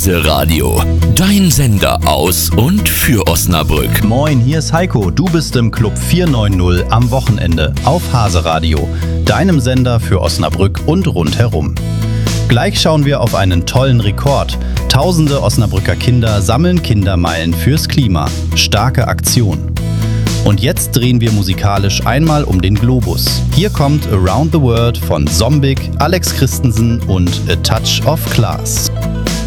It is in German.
Hase Radio, dein Sender aus und für Osnabrück. Moin, hier ist Heiko. Du bist im Club 490 am Wochenende auf Hase Radio, deinem Sender für Osnabrück und rundherum. Gleich schauen wir auf einen tollen Rekord. Tausende Osnabrücker Kinder sammeln Kindermeilen fürs Klima. Starke Aktion. Und jetzt drehen wir musikalisch einmal um den Globus. Hier kommt Around the World von Zombig, Alex Christensen und A Touch of Class.